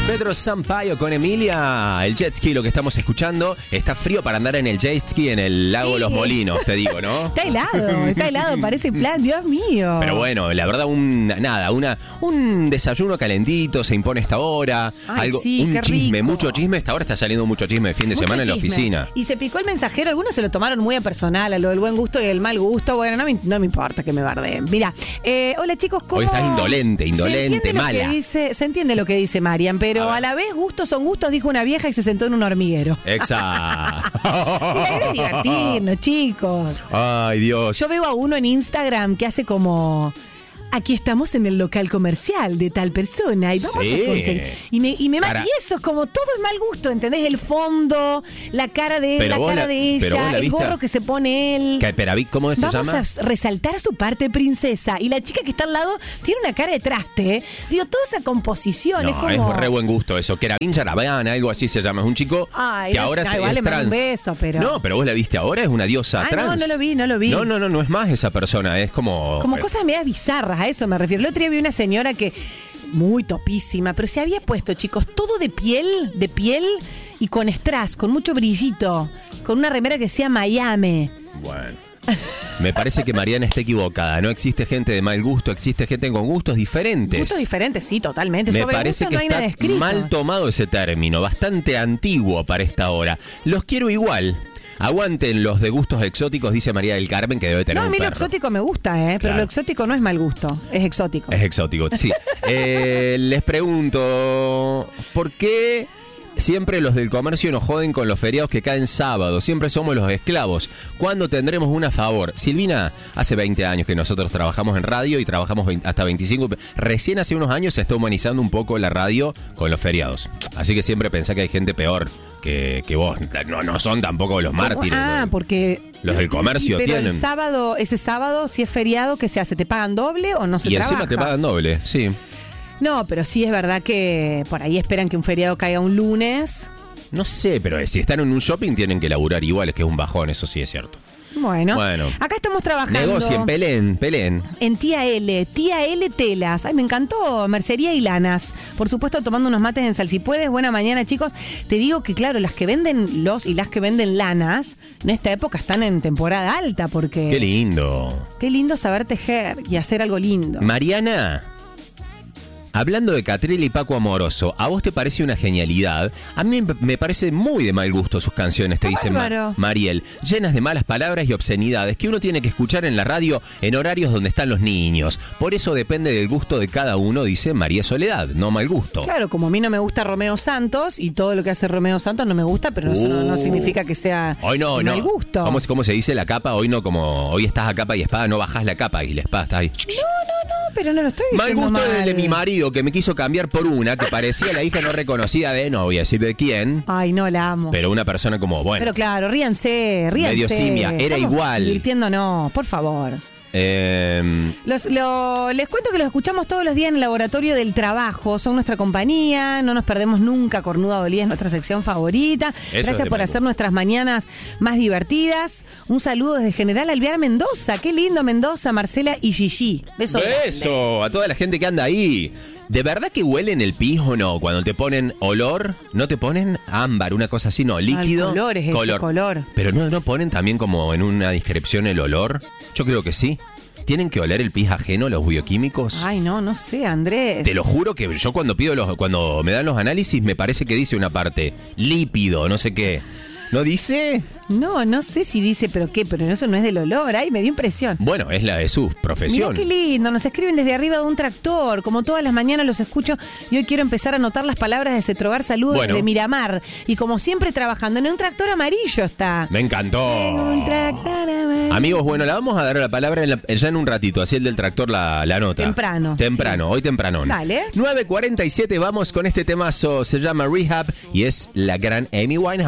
Pedro Sampaio con Emilia, el jet ski, lo que estamos escuchando. Está frío para andar en el jet ski en el lago Los Molinos, te digo, ¿no? Está helado, parece plan, Dios mío. Pero bueno, la verdad, un desayuno calentito se impone esta hora. Ay, sí, un qué chisme, rico. mucho chisme. Esta hora está saliendo mucho chisme de fin de semana en la oficina. Y se picó el mensajero, algunos se lo tomaron muy a personal, a lo del buen gusto y el mal gusto. Bueno, no me importa que me bardeen. Mira, hola chicos, ¿cómo? Hoy estás indolente, mala. Se entiende lo que dice Marian, pero a la vez gustos son gustos, dijo una vieja y se sentó en un hormiguero. Exacto. Sí, hay que divertirnos, chicos. Ay, Dios. Yo veo a uno en Instagram que hace como... Aquí estamos en el local comercial de tal persona y vamos a conseguir. Y eso es como todo es mal gusto, ¿entendés? El fondo, la cara de él, la cara de ella, el gorro que se pone él. ¿Cómo se llama? Vamos a resaltar su parte princesa. Y la chica que está al lado tiene una cara de traste. Digo, toda esa composición no, es como... es re buen gusto eso. Que era Yaraban, algo así se llama. Es un chico que ahora es trans. Un beso, pero... No, pero vos la viste ahora, es una diosa trans. No lo vi. No es más esa persona, es como... Como cosas medias bizarras, a eso me refiero. El otro día vi una señora que, muy topísima, pero se había puesto, chicos, todo de piel y con strass, con mucho brillito, con una remera que decía Miami. Bueno. Me parece que Mariana está equivocada. No existe gente de mal gusto, existe gente con gustos diferentes. Gustos diferentes, sí, totalmente. Me Sobre parece que no hay nada está escrito. mal tomado ese término, bastante antiguo para esta hora. Los quiero igual. Aguanten los de gustos exóticos, dice María del Carmen, que debe tener un perro. No, a mí lo exótico me gusta, pero Claro. lo exótico no es mal gusto, es exótico. Es exótico, sí. Les pregunto, ¿por qué siempre los del comercio nos joden con los feriados que caen sábado? Siempre somos los esclavos. ¿Cuándo tendremos una a favor? Silvina, hace 20 años que nosotros trabajamos en radio y trabajamos hasta 25. Recién hace unos años se está humanizando un poco la radio con los feriados. Así que siempre pensá que hay gente peor que vos. No son tampoco los mártires. Porque... Los del comercio pero tienen. El sábado, ese sábado, si es feriado, ¿qué se hace? ¿Te pagan doble o no se trabaja? Y encima te pagan doble, sí. No, pero sí es verdad que por ahí esperan que un feriado caiga un lunes. No sé, pero si están en un shopping tienen que laburar igual, es que es un bajón, eso sí es cierto. Bueno, acá estamos trabajando. Negocien, peleen. En Tía L Telas. Ay, me encantó, mercería y lanas. Por supuesto, tomando unos mates en sal. Si puedes, buena mañana, chicos. Te digo que, claro, las que venden las que venden lanas, en esta época están en temporada alta porque... Qué lindo. Qué lindo saber tejer y hacer algo lindo. Mariana, hablando de Catriel y Paco Amoroso, ¿a vos te parece una genialidad? A mí me parece muy de mal gusto sus canciones, te dice Mariel, llenas de malas palabras y obscenidades que uno tiene que escuchar en la radio en horarios donde están los niños. Por eso depende del gusto de cada uno, dice María Soledad, no mal gusto. Claro, como a mí no me gusta Romeo Santos y todo lo que hace Romeo Santos no me gusta, pero eso no significa que sea mal gusto. ¿Cómo se dice la capa? Hoy no, como hoy estás a capa y espada, no bajás la capa y la espada está ahí. No, pero no lo estoy diciendo mal gusto mal. de mi marido, que me quiso cambiar por una que parecía la hija no reconocida de, no voy a decir de quién. Ay, no, la amo. Pero una persona como, bueno. Pero claro, ríanse. Medio simia, era Estamos igual. Divirtiéndonos, por favor. Les cuento que los escuchamos todos los días en el laboratorio del trabajo. Son nuestra compañía, no nos perdemos nunca. Cornuda Dolía es nuestra sección favorita. Gracias por hacer nuestras mañanas más divertidas. Un saludo desde General Alvear, Mendoza. Qué lindo, Mendoza, Marcela y Gigi. Beso a toda la gente que anda ahí. ¿De verdad que huelen el pis o no? Cuando te ponen olor, ¿no te ponen ámbar, una cosa así? No, líquido. Color es ese color. Pero no ponen también como en una descripción el olor. Yo creo que sí. ¿Tienen que oler el pis ajeno los bioquímicos? Ay, no sé, Andrés. Te lo juro que yo cuando cuando me dan los análisis me parece que dice una parte lípido, no sé qué. ¿No dice? No sé si dice, pero eso no es del olor. Ay, me dio impresión. Bueno, es la de su profesión. Mirá qué lindo, nos escriben desde arriba de un tractor. Como todas las mañanas los escucho y hoy quiero empezar a anotar las palabras de Cetrogar Saludos de Miramar. Y como siempre trabajando en un tractor amarillo está. Me encantó. En un tractor amarillo. Amigos, bueno, la vamos a dar la palabra ya en un ratito, así el del tractor la nota. Temprano, hoy tempranón. Dale. 9:47, vamos con este temazo, se llama Rehab y es la gran Amy Winehouse.